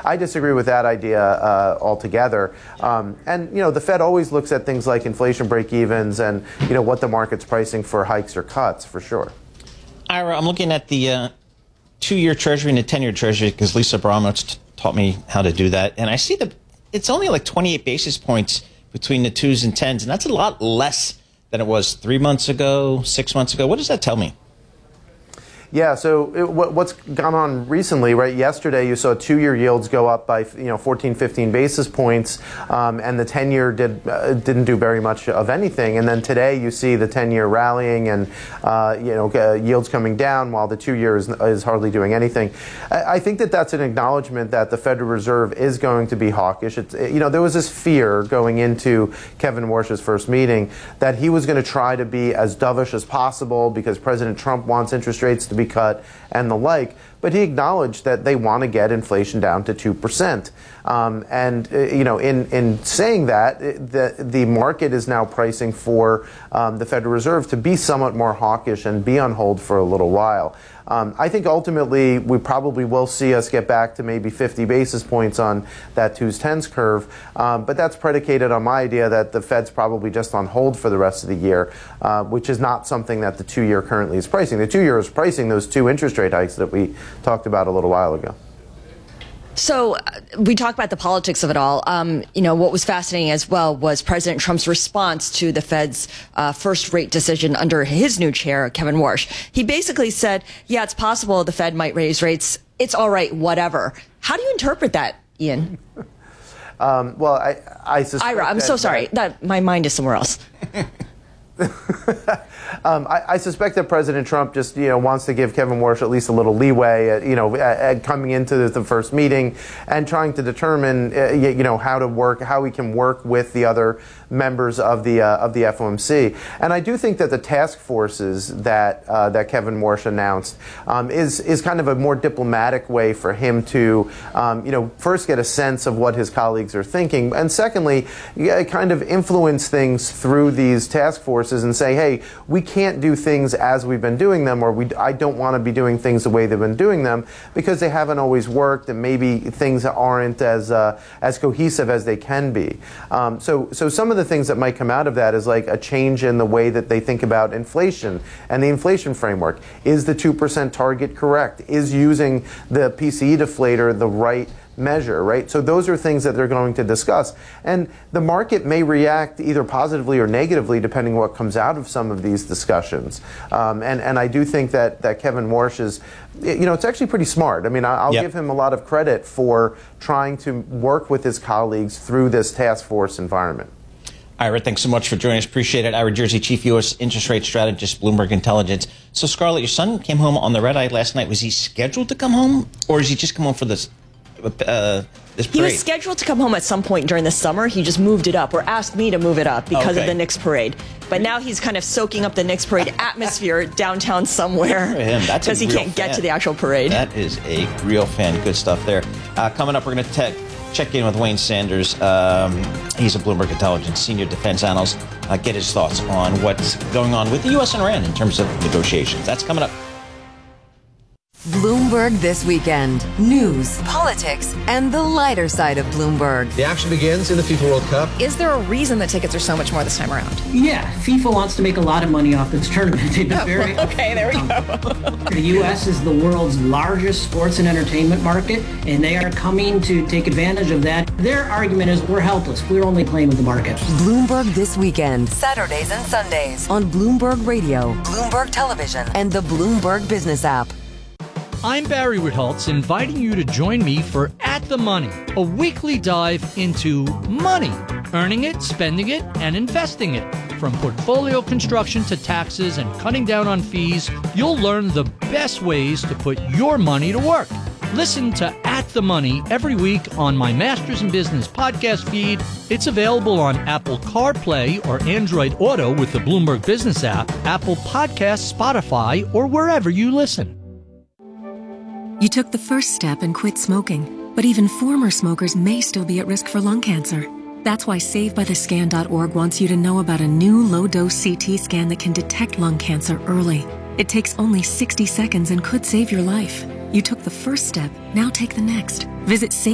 I disagree with that idea altogether. And the Fed always looks at things like inflation break-evens and what the market's pricing for hikes or cuts, for sure. Ira, I'm looking at the 2-year Treasury and the 10-year Treasury because Lisa Abramowitz taught me how to do that, and I see that it's only like 28 basis points between the 2s and 10s, and that's a lot less than it was 3 months ago, 6 months ago. What does that tell me? Yeah, so what's gone on recently, right? Yesterday, you saw 2-year yields go up by 14, 15 basis points, and the 10-year didn't do very much of anything. And then today, you see the 10-year rallying and yields coming down, while the 2-year is hardly doing anything. I think that's an acknowledgement that the Federal Reserve is going to be hawkish. There was this fear going into Kevin Warsh's first meeting that he was going to try to be as dovish as possible because President Trump wants interest rates to be cut and the like, but he acknowledged that they want to get inflation down to 2%. In saying that, the market is now pricing for the Federal Reserve to be somewhat more hawkish and be on hold for a little while. I think ultimately we probably will see us get back to maybe 50 basis points on that 2s, 10s curve, but that's predicated on my idea that the Fed's probably just on hold for the rest of the year, which is not something that the 2-year currently is pricing. The 2-year is pricing those 2 interest rate hikes that we talked about a little while ago. So we talked about the politics of it all. What was fascinating as well was President Trump's response to the Fed's first rate decision under his new chair, Kevin Warsh. He basically said, yeah, it's possible the Fed might raise rates. It's all right, whatever. How do you interpret that, Ian? I suspect Ira, I'm so sorry. My mind is somewhere else. I suspect that President Trump just wants to give Kevin Warsh at least a little leeway coming into the first meeting and trying to determine how he can work with the other members of the FOMC. And I do think that the task forces that Kevin Warsh announced is kind of a more diplomatic way for him to first get a sense of what his colleagues are thinking, and secondly kind of influence things through these task forces and say, hey, we can't do things as we've been doing them, or I don't want to be doing things the way they've been doing them because they haven't always worked and maybe things aren't as cohesive as they can be. So some of the things that might come out of that is like a change in the way that they think about inflation and the inflation framework. Is the 2% target correct? Is using the PCE deflator the right measure, right? So those are things that they're going to discuss. And the market may react either positively or negatively depending on what comes out of some of these discussions. And I do think that Kevin Warsh is, it's actually pretty smart. I mean, I'll give him a lot of credit for trying to work with his colleagues through this task force environment. Ira, thanks so much for joining us. Appreciate it. Ira Jersey, Chief U.S. Interest Rate Strategist, Bloomberg Intelligence. So, Scarlett, your son came home on the red eye last night. Was he scheduled to come home, or is he just come home for this parade? He was scheduled to come home at some point during the summer. He just moved it up, or asked me to move it up because of the Knicks parade. But now he's kind of soaking up the Knicks parade atmosphere downtown somewhere because he can't get to the actual parade. That is a real fan. Good stuff there. Coming up, we're going to check in with Wayne Sanders. He's a Bloomberg Intelligence senior defense analyst. Get his thoughts on what's going on with the U.S. and Iran in terms of negotiations. That's coming up. Bloomberg This Weekend. News, politics, and the lighter side of Bloomberg. The action begins in the FIFA World Cup. Is there a reason that tickets are so much more this time around? Yeah, FIFA wants to make a lot of money off this tournament. They've been very... Okay, there we go. The U.S. is the world's largest sports and entertainment market, and they are coming to take advantage of that. Their argument is we're helpless. We're only playing with the market. Bloomberg This Weekend. Saturdays and Sundays on Bloomberg Radio, Bloomberg Television, and the Bloomberg Business app. I'm Barry Ritholtz, inviting you to join me for At the Money, a weekly dive into money, earning it, spending it, and investing it. From portfolio construction to taxes and cutting down on fees, you'll learn the best ways to put your money to work. Listen to At the Money every week on my Masters in Business podcast feed. It's available on Apple CarPlay or Android Auto with the Bloomberg Business app, Apple Podcasts, Spotify, or wherever you listen. You took the first step and quit smoking, but even former smokers may still be at risk for lung cancer. That's why SaveByTheScan.org wants you to know about a new low-dose CT scan that can detect lung cancer early. It takes only 60 seconds and could save your life. You took the first step, now take the next. Visit